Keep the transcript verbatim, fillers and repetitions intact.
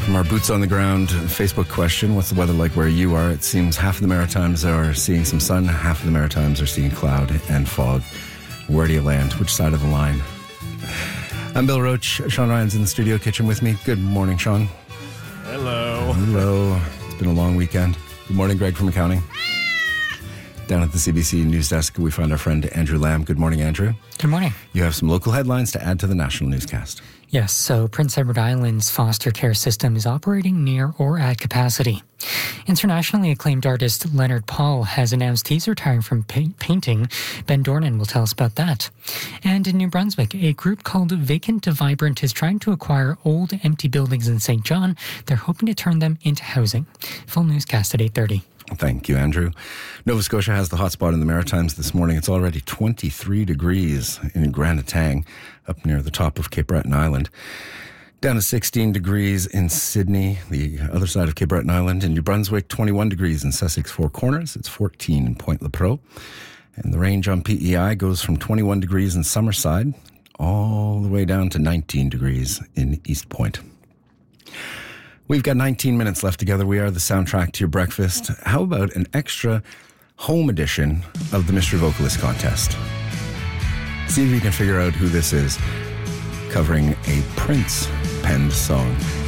From our boots on the ground Facebook question, what's the weather like where you are? It seems half of the Maritimes are seeing some sun, half of the Maritimes are seeing cloud and fog. Where do you land? Which side of the line? I'm Bill Roach. Sean Ryan's in the studio kitchen with me. Good morning, Sean. Hello. Hello. It's been a long weekend. Good morning, Greg from accounting. Down at the C B C News Desk, we find our friend Andrew Lamb. Good morning, Andrew. Good morning. You have some local headlines to add to the national newscast. Yes, so Prince Edward Island's foster care system is operating near or at capacity. Internationally acclaimed artist Leonard Paul has announced he's retiring from pa- painting. Ben Dornan will tell us about that. And in New Brunswick, a group called Vacant to Vibrant is trying to acquire old, empty buildings in Saint John. They're hoping to turn them into housing. Full newscast at eight thirty. Thank you, Andrew. Nova Scotia has the hotspot in the Maritimes this morning. It's already twenty-three degrees in Granitang, up near the top of Cape Breton Island. Down to sixteen degrees in Sydney, the other side of Cape Breton Island. In New Brunswick, twenty-one degrees in Sussex Four Corners. It's fourteen in Point Lepreau. And the range on P E I goes from twenty-one degrees in Summerside all the way down to nineteen degrees in East Point. We've got nineteen minutes left together. We are the soundtrack to your breakfast. How about an extra home edition of the Mystery Vocalist Contest? See if you can figure out who this is, covering a Prince-penned song.